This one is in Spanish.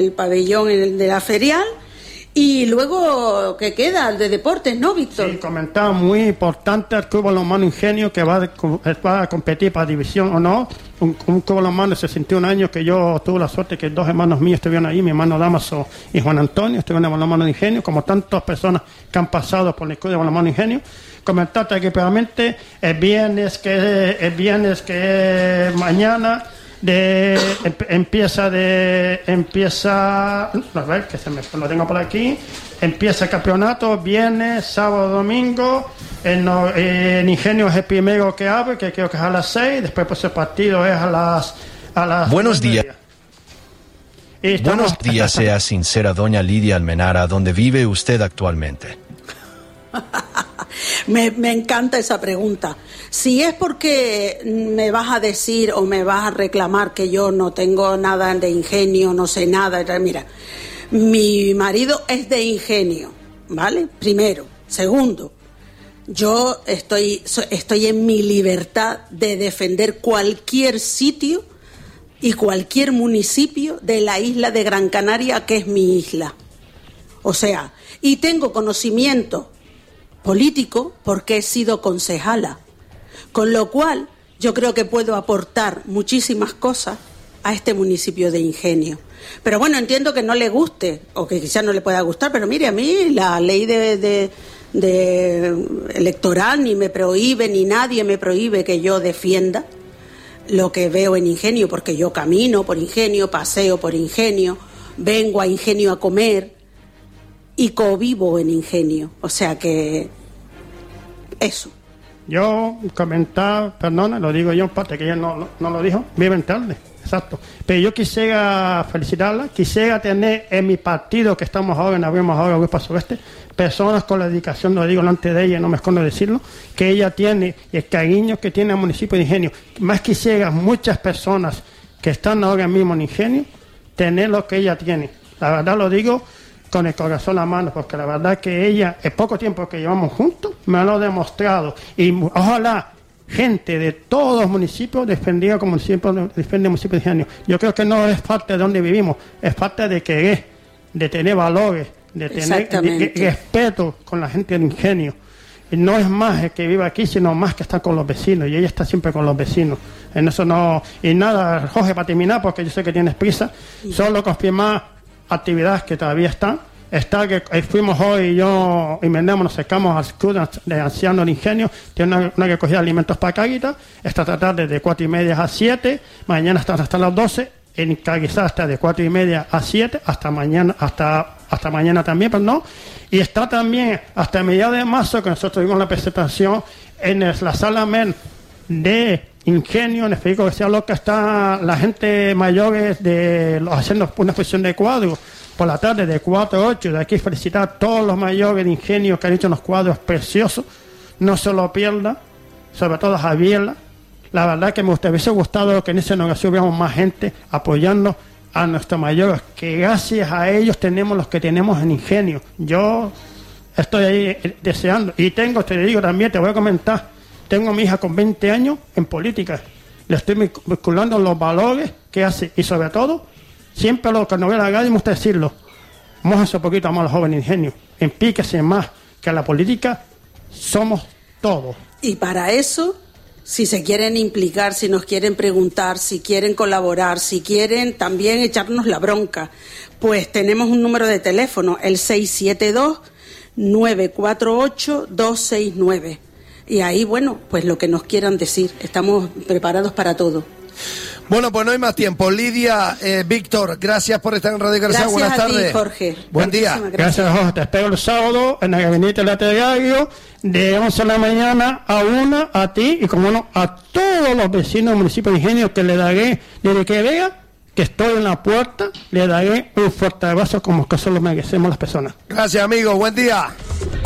el pabellón de la ferial. Y luego, ¿qué queda? El de deportes, ¿no, Víctor? Sí, comentaba muy importante el Club Balonmano Ingenio, que va a competir para división o no. Un Club Balonmano de 61 años que yo tuve la suerte que 2 hermanos míos estuvieron ahí, mi hermano Damaso y Juan Antonio, estuvieron en el Balonmano Ingenio, como tantas personas que han pasado por el Club de Balonmano Ingenio. Comentarte que previamente el viernes que mañana empieza, a ver, que lo tengo por aquí, empieza el campeonato, viernes, sábado, domingo, en Ingenio es el primero que abre, que creo que es a las 6, después pues el partido es a las Buenos días. Buenos días, sea sincera, doña Lidia Almenara, ¿dónde vive usted actualmente? Me encanta esa pregunta. Si es porque me vas a decir o me vas a reclamar que yo no tengo nada de Ingenio, no sé nada, mira, mi marido es de Ingenio, ¿vale? Primero. Segundo, yo estoy en mi libertad de defender cualquier sitio y cualquier municipio de la isla de Gran Canaria, que es mi isla. O sea, y tengo conocimiento político porque he sido concejala, con lo cual yo creo que puedo aportar muchísimas cosas a este municipio de Ingenio. Pero bueno, entiendo que no le guste o que quizás no le pueda gustar, pero mire, a mí la ley de electoral ni me prohíbe, ni nadie me prohíbe que yo defienda lo que veo en Ingenio, porque yo camino por Ingenio, paseo por Ingenio, vengo a Ingenio a comer y convivo en Ingenio, o sea que eso. Yo comentaba, perdona, lo digo yo en parte, que ella no lo dijo, viven tarde, exacto. Pero yo quisiera felicitarla, quisiera tener en mi partido, que estamos ahora, abrimos ahora Grupo Sureste, personas con la dedicación, lo digo delante de ella, no me escondo decirlo, que ella tiene y el cariño que tiene al municipio de Ingenio. Más quisiera muchas personas que están ahora mismo en Ingenio, tener lo que ella tiene. La verdad lo digo con el corazón a la mano, porque la verdad que ella, el poco tiempo que llevamos juntos, me lo ha demostrado. Y ojalá gente de todos los municipios defienda como defiende el municipio de Ingenio. Yo creo que no es parte de donde vivimos, es parte de querer, de tener valores, de tener respeto con la gente del Ingenio. Y no es más el que vive aquí, sino más que está con los vecinos, y ella está siempre con los vecinos. En eso no. Y nada, Jorge, para terminar, porque yo sé que tienes prisa, solo confirmar actividades que todavía están. Está que fuimos hoy, yo y Mendemos, nos acercamos al club de ancianos de Ingenio, tiene una recogida de alimentos para Cáguita, esta tarde de 4:30 a 7, mañana hasta las 12, en Caguizá está de 4:30 a 7, hasta mañana también, perdón, y está también hasta mediados de marzo, que nosotros tuvimos la presentación en la sala MEN de Ingenio, en el Federico García Lorca, está la gente mayores haciendo una exposición de cuadros por la tarde de 4 a 8. De aquí felicitar a todos los mayores de Ingenio que han hecho unos cuadros preciosos, no se lo pierda, sobre todo a Javiela. La verdad que me hubiese gustado que en esa inauguración hubiéramos más gente apoyando a nuestros mayores, que gracias a ellos tenemos los que tenemos en Ingenio. Yo estoy ahí deseando, y te digo también, te voy a comentar, tengo a mi hija con 20 años en política. Le estoy vinculando los valores que hace. Y sobre todo, siempre lo que no ve la radio, me gusta decirlo, mójense un poquito más a los jóvenes Ingenio. Empíquese más, que a la política somos todos. Y para eso, si se quieren implicar, si nos quieren preguntar, si quieren colaborar, si quieren también echarnos la bronca, pues tenemos un número de teléfono, el 672-948-269. Y ahí, bueno, pues lo que nos quieran decir. Estamos preparados para todo. Bueno, pues no hay más tiempo. Lidia, Víctor, gracias por estar en Radio García. Buenas tardes. Gracias a ti, Jorge. Buen día. Gracias, Jorge. Te espero el sábado en el gabinete literario de 11 de la mañana a 1, a ti y, como no, a todos los vecinos del municipio de Ingenio, que le daré, desde que vea que estoy en la puerta, le daré un fuerte abrazo como que solo merecemos las personas. Gracias, amigo. Buen día.